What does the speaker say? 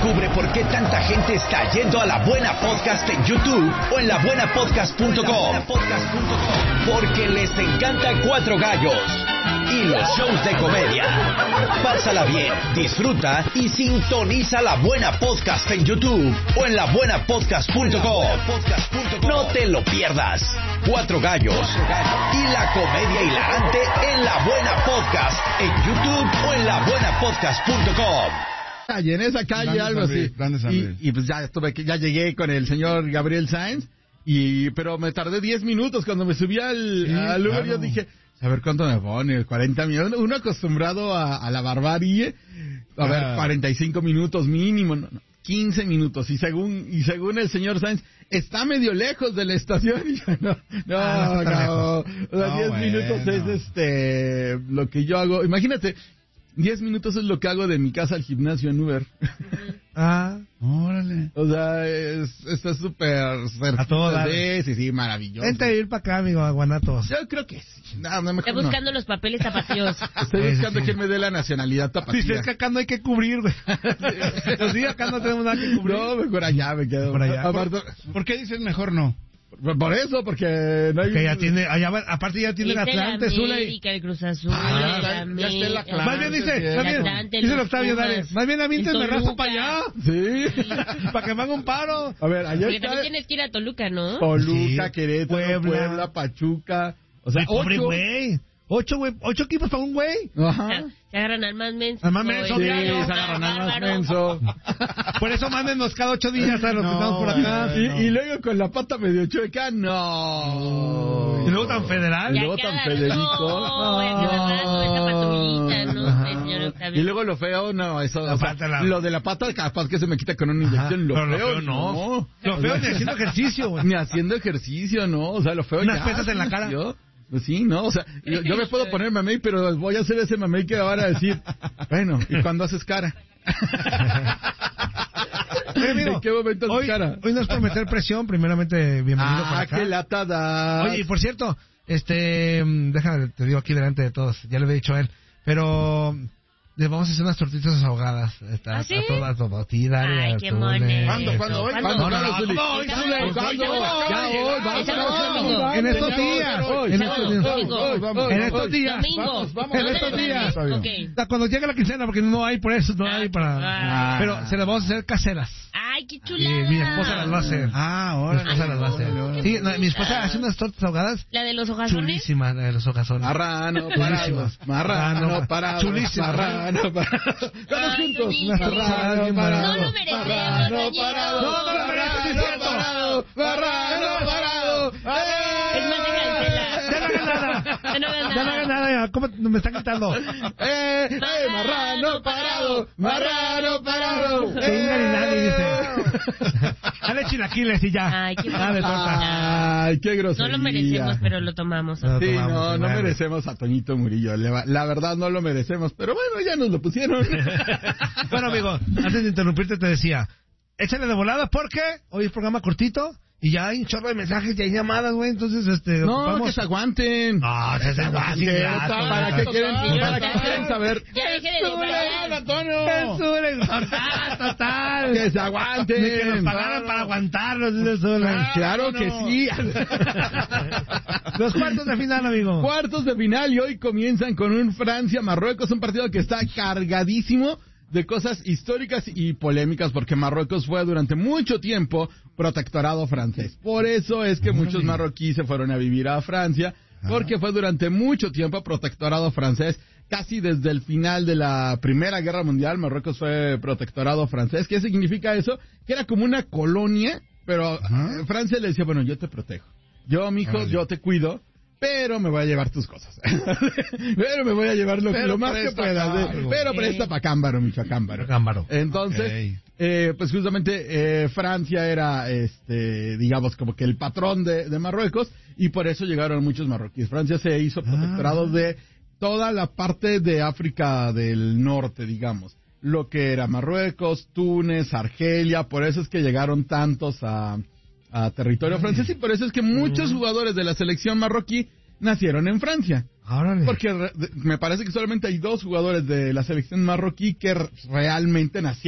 Descubre por qué tanta gente está yendo a La Buena Podcast en YouTube o en labuenapodcast.com. Porque les encanta Cuatro Gallos y los shows de comedia. Pásala bien, disfruta y sintoniza La Buena Podcast en YouTube o en labuenapodcast.com. No te lo pierdas. Cuatro Gallos y la comedia hilarante en La Buena Podcast en YouTube o en labuenapodcast.com. Y en esa calle algo así. Y pues ya llegué con el señor Gabriel Sainz, pero me tardé 10 minutos cuando me subí al Uber. Claro. Yo dije, a ver cuánto me pone, 40 minutos. Uno acostumbrado a la barbarie, a ver, 45 minutos mínimo, 15 minutos. Y según el señor Sainz, está medio lejos de la estación. Y yo, no. O sea, 10 minutos es lo que yo hago. Imagínate, 10 minutos es lo que hago de mi casa al gimnasio en Uber. Órale. O sea, está súper cerca. A todo dar. Sí, maravilloso. Vente a ir para acá, amigo, a Guanatos. Yo creo que sí. No, mejor está buscando los papeles tapatíos. Estoy buscando quien me dé la nacionalidad tapatía. Si es que acá no hay que cubrir, güey. Sí, acá no tenemos nada que cubrir. No, mejor allá me quedo. Por allá. ¿Por qué dices mejor no? Por eso, porque no hay... Que ya tiene, aparte ya tiene el Atlante, Zule. El Cruz Azul, ya está la clase. Más bien dice el Octavio Dárez. Más bien a mí me razo para allá. Sí. Para que me haga un paro. A ver, allá porque también tienes que ir a Toluca, ¿no? Toluca, sí. Querétaro, Puebla, Pachuca. O sea, pobre güey. 8 equipos para un güey. Ajá. Se agarran al más menso. Al más menso, sí, se agarran al más menso. Por eso mándenos cada 8 días a los que estamos por acá. Y luego con la pata medio chueca, no. Y luego tan federal. Y luego tan Federico. Y luego lo feo, no, eso. Lo de la pata, capaz que se me quita con una inyección. Lo feo, no. Lo feo ni haciendo ejercicio, güey. Ni haciendo ejercicio, no. O sea, lo feo unas pesas en la cara. Pues sí, no, o sea, yo me puedo poner mamey, pero voy a hacer ese mamey que van a decir, bueno, ¿y cuando haces cara? ¿En qué momento haces cara? Hoy no es por meter presión, primeramente, bienvenido para acá. Qué lata da. Oye, y por cierto, déjame, te digo aquí delante de todos, ya le había dicho a él, pero... vamos a hacer unas tortitas ahogadas. ¿Ah, sí? A todas, Ay, qué mono. ¿Cuándo? Hoy. En estos días. En estos días. En estos días. Cuando llegue la quincena, porque no hay por eso, no hay para... Pero se las vamos a hacer caseras. Ay, qué chulada. Mi esposa las va a hacer. Ahora. Mi esposa las va a hacer. Sí, mi esposa hace unas tortas ahogadas. ¿La de los hojazones? Chulísima, la de los hojazones. Marrano parado. Chulísima. Todos juntos. No lo merecemos. Parado. Es más de cancela. Ya no hagas nada. ¿Cómo me están gritando? Marrano parado. Que Inga ni nadie dice. Dale chilaquiles y ya. Ay, qué Ay, qué grosería. No lo merecemos, pero lo tomamos. Sí, no merecemos a Toñito Murillo. La verdad no lo merecemos, pero bueno, ya nos lo pusieron. Bueno, amigo, antes de interrumpirte te decía, échale de volada porque hoy es programa cortito. Y ya hay un chorro de mensajes y hay llamadas, güey, entonces, No, ocupamos... que se aguanten. No, que se aguanten. ¿Para qué quieren saber? Ya deje de decir, Antonio. Total. Que se aguanten. Ni que nos pagaran para aguantarlos. Claro que sí. Los cuartos de final, amigo. Cuartos de final y hoy comienzan con un Francia-Marruecos, un partido que está cargadísimo de cosas históricas y polémicas porque Marruecos fue durante mucho tiempo protectorado francés. Por eso es que muchos marroquíes se fueron a vivir a Francia, porque fue durante mucho tiempo protectorado francés. Casi desde el final de la Primera Guerra Mundial, Marruecos fue protectorado francés. ¿Qué significa eso? Que era como una colonia, pero Francia le decía, bueno, yo te protejo. Yo, mijo, yo te cuido. Pero me voy a llevar tus cosas. Pero me voy a llevar lo más que puedas. Pero presta pa' Cámbaro, mijo, Cámbaro. Entonces, pues justamente Francia era, digamos, como que el patrón de Marruecos, y por eso llegaron muchos marroquíes. Francia se hizo protectorado de toda la parte de África del Norte, digamos. Lo que era Marruecos, Túnez, Argelia, por eso es que llegaron tantos a territorio francés, y por eso es que muchos jugadores de la selección marroquí nacieron en Francia. Porque me parece que solamente hay 2 jugadores de la selección marroquí que realmente nacieron